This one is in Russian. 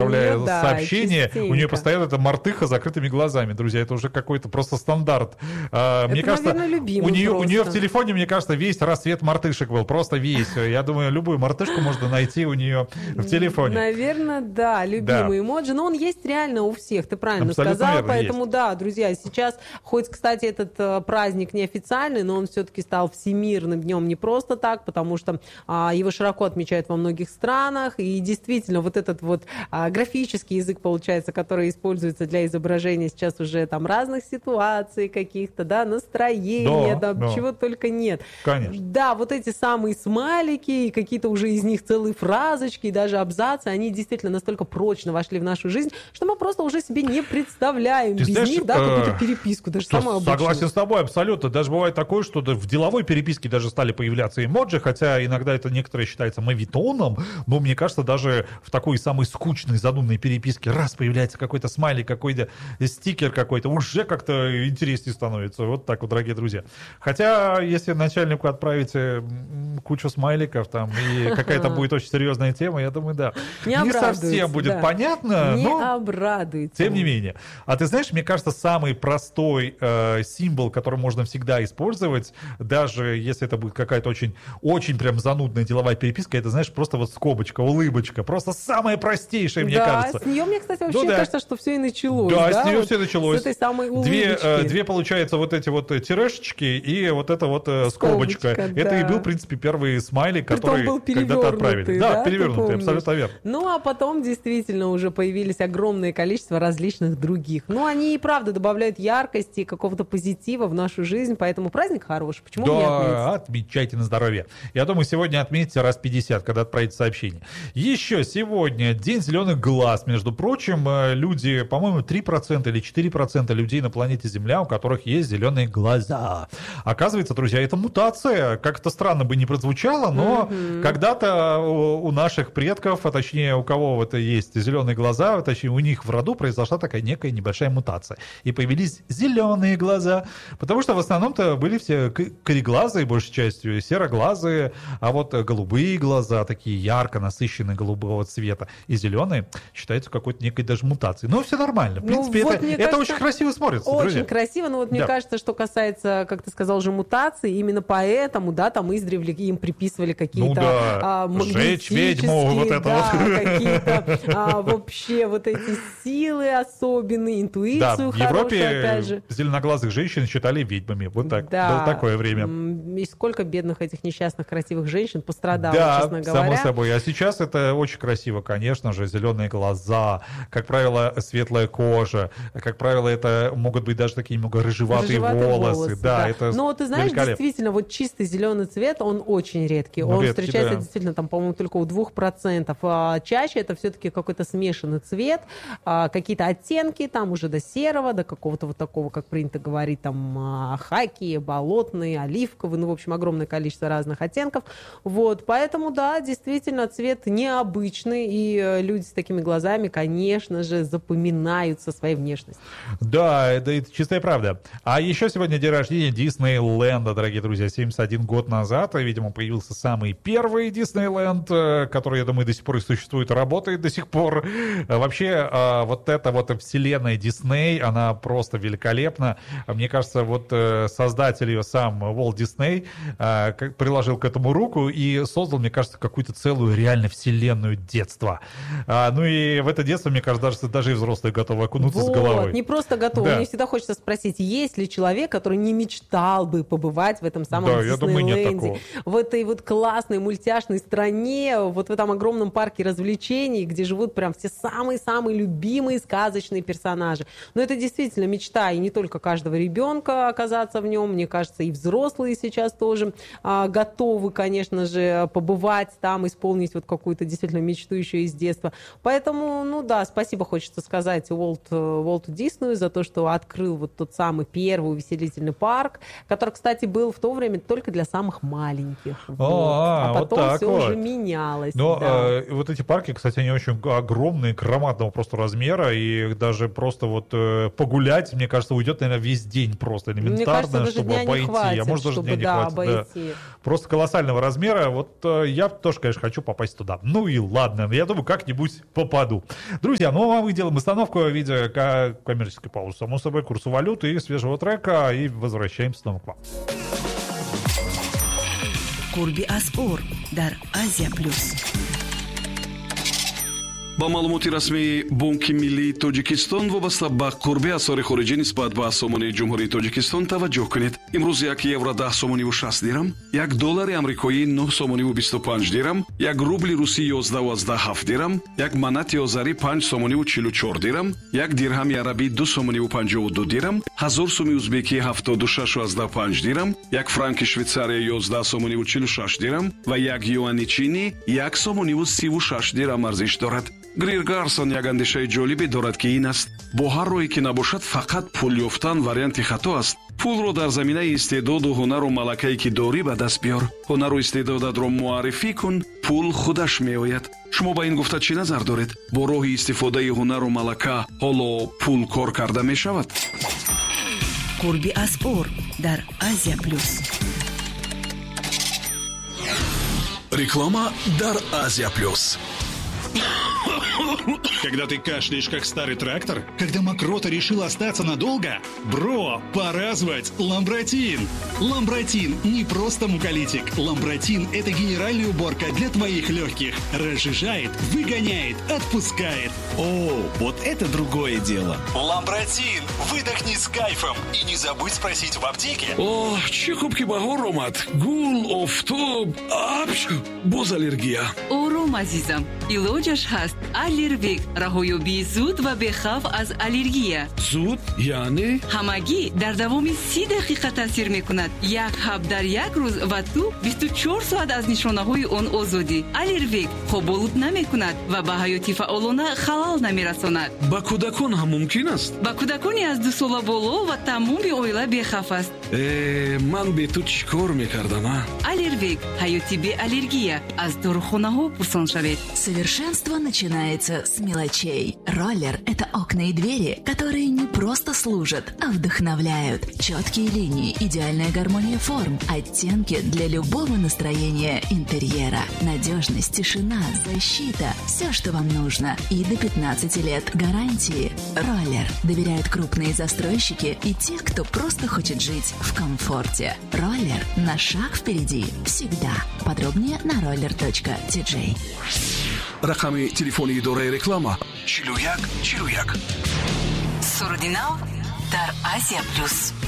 отправляя сообщение, частенько. у нее постоянно это мартыха с закрытыми глазами, друзья, это уже какой-то просто стандарт. Мне кажется, наверное, у нее в телефоне, мне кажется, весь рассвет мартышек был, просто весь. Я думаю, любую мартышку можно найти у нее в телефоне. Наверное, да, любимый эмоджи, но он есть реально у всех, ты правильно сказал, верно, поэтому да, друзья, сейчас, хоть, кстати, этот праздник неофициальный, но он все-таки стал всемирным днем не просто так, потому что его широко отмечают во многих странах, и действительно вот этот вот графический язык, получается, который используется для изображения сейчас уже там разных ситуаций каких-то, да, настроения, да, чего только нет. Конечно. Да, вот эти самые смайлики и какие-то уже из них целые фразочки и даже абзацы, они действительно настолько прочно вошли в нашу жизнь, что мы просто уже себе не представляем без них, да, какую-то переписку, даже самую обычную. Согласен с тобой, абсолютно. Даже бывает такое, что в деловой переписке даже стали появляться эмоджи, хотя иногда это некоторые считается мавитоном, но мне кажется, даже в такой самой скучной, занудной переписке раз появляется какой-то смайлик, какой-то стикер какой-то, уже как-то интереснее становится. Вот так вот, дорогие друзья. Хотя, если начальнику отправить кучу смайликов там, и какая-то будет очень серьезная тема, я думаю, да. Не совсем будет понятно, но обрадуется. Тем не менее. А ты знаешь, мне кажется, самый простой символ, который можно всегда использовать, даже если это будет какая-то очень, очень прям занудная деловая переписка, это, знаешь, просто вот скобочка, улыбочка. Просто самая простейшая, мне кажется. Да, с нее, мне, кстати, вообще кажется, что все и началось. Да, с нее все началось. С этой самой улыбочки. Две, получается, вот эти вот тирешечки и вот эта вот скобочка. Это и был, в принципе, первый смайлик, который когда-то отправили. Да, перевернутый, абсолютно верно. Ну, а потом действительно уже появились огромное количество различных других. Ну, они и правда добавляют яркости и какого-то позитива в нашу жизнь, поэтому праздник хороший. Почему бы не отметить? Да, отмечайте на здоровье. Я думаю, сегодня отметите раз 50, когда отправите сообщение. Еще сегодня День зеленых глаз. Между прочим, люди, по-моему, 3% или 4% людей на планете Земля, у которых есть зеленые глаза. Оказывается, друзья, это мутация. Как это странно бы не прозвучало, но когда-то у наших предков, а точнее у кого вот есть зеленые глаза, точнее у них в роду произошла такая некая небольшая мутация. И появились зеленые глаза. Потому что в основном-то были все кореглазые, большей частью, сероглазые, а вот голубые глаза, такие ярко насыщенные голубого цвета, и зеленые считаются какой-то некой даже мутацией. Но все нормально. В принципе, вот, это кажется, очень красиво смотрится, очень друзья. Красиво, но вот мне кажется, что касается, как ты сказал, же мутаций, именно поэтому, да, там издревле им приписывали какие-то жечь ведьму, вот это вот. Какие-то вообще вот эти силы особенные, интуицию в Европе опять же. Зеленоглазых женщин считали ведьмами. Вот так. Было такое время. И сколько бедных этих несчастных красивых женщин пострадало, честно говоря. Само собой. А сейчас это очень красиво, конечно же. Зеленые глаза, как правило, светлая кожа. Как правило, это могут быть даже такие немного рыжеватые волосы. Да, это но ты знаешь, действительно, вот чистый зеленый цвет, он очень редкий. Он встречается действительно, там, по-моему, только у 2%. А чаще это все-таки какой-то смешанный цвет, какие-то оттенки, там уже до серого, до какого-то вот такого, как принято говорить, там, хаки, болотный, оливковый, ну, в общем, огромное количество разных оттенков. Вот, поэтому, да, действительно, цвет необычный, и люди с такими глазами, конечно же, запоминаются своей внешностью. Да, это чистая правда. А еще сегодня день рождения Диснейленда, дорогие друзья, 71 год назад, видимо, появился самый первый Диснейленд, который, я думаю, до сих пор и существует, работает до сих пор. Вообще, вот эта вот вселенная Дисней, она просто великолепна. Мне кажется, вот создатель ее сам, Уолт Дисней, приложил к этому руку и создал, мне кажется, какую-то целую реально вселенную детства. Ну и в это детство, мне кажется, даже и взрослые готовы окунуться с головой. Не просто готовы. Да. Мне всегда хочется спросить, есть ли человек, который не мечтал бы побывать в этом самом Диснейленде, в этой вот классной мультяшной стране, вот в этом огромном парке развлечений, где живут прям все самые-самые любимые сказочные персонажи. Но это действительно мечта, и не только каждого ребенка оказаться в нем, мне кажется, и взрослые сейчас тоже готовы, конечно же, побывать там, исполнить вот какую-то действительно мечту еще из детства. Поэтому, ну да, спасибо хочется сказать Уолту Диснею за то, что открыл вот тот самый первый увеселительный парк, который, кстати, был в то время только для самых маленьких. А потом вот все уже менялось. Но вот эти парки, кстати, они очень огромные, громадного просто размера, и даже просто вот погулять, мне кажется, уйдет, наверное, весь день просто элементарно, чтобы обойти. А может, даже дня не хватит. Да. Просто колоссального размера. Вот я тоже, конечно, хочу попасть туда. Ну и ладно, я думаю, как-нибудь попаду. упаду. Друзья, ну а мы делаем остановку в виде коммерческой паузы, само собой, курсу валюты и свежего трека, и возвращаемся снова к вам. Курби Аспор, дар Азия Плюс. با معلومات رسمی بانک ملی تاجیکستان وابسته به قرب اسعار خارجی نسبت به سامانه جمهوری تاجیکستان توجه کنید. امروز یک یورو 10 سامانی و 60 درم، یک دلار آمریکایی 9 سامانی و 25 درم، یک روبل روسی 11 و 17 درم، یک منات آذری 5 سامانی و 44 درم، یک درهم عربی 2 سامانی و 52 درم، 1000 سوم ازبکی 76 و 15 درم، یک فرانک شویتساری 11 سامانی و 46 درم و یک یوان چینی 1 سامانی و 36 درم ارزش دارد. گریر گارسون یک اندیشه جالبی دارد که این است: با هر رویی که نباشد فقط پول یافتن وریانت خطا است. پول رو در زمینه استعداد و هنر و ملکه‌ای که داری به دست بیار. هنر و استعدادت رو معرفی کن، پول خودش میآید. شما با این گفته چی نظر دارید؟ با راه استفاده هنر و ملکه حالا پول کار کرده می شود؟ قربی اسپور در آسیا پلوس. Реклама Дар Азия Плюс. Когда ты кашляешь, как старый трактор? Когда мокрота решила остаться надолго? Бро, пора звать Ламбротин. Ламбротин не просто муколитик. Ламбротин – это генеральная уборка для твоих легких. Разжижает, выгоняет, отпускает. О, вот это другое дело. Ламбротин. Выдохни с кайфом. И не забудь спросить в аптеке. О, чӣ хуб ки баҳор омад. Гул, офтоб, боз аллергия. ором азизам, илоҷаш ҳаст. аллервик, раҳоёбии зуд ва бехавф аз аллергия. Зуд яъне ҳамагӣ дар давоми 30 дақиқа таъсир мекунад. як ҳаб дар як рӯз ва ту 24 соат аз нишонаҳои он озодӣ. аллервик хоболуд намекунад ва ба ҳаёти фаъолона халал намерасонад. ба кӯдакон ҳам мумкин аст? ба кӯдакони аз 2 сола боло ва тамоми оила бехавф аст. ман бе ту чӣ кор мекардам? аллервик, ҳаёти беаллергия. аз дорухонаҳо пурсон шавед. Совершенство начинается с мелочей. Роллер – это окна и двери, которые не просто служат, а вдохновляют. Четкие линии, идеальная гармония форм, оттенки для любого настроения интерьера. Надежность, тишина, защита – все, что вам нужно. И до 15 лет гарантии. Роллер доверяют крупные застройщики и те, кто просто хочет жить в комфорте. Роллер – на шаг впереди. Всегда. Подробнее на roller.tj. рақами телефони идораи реклама 41 41. Сурдинал дар Азия Плюс.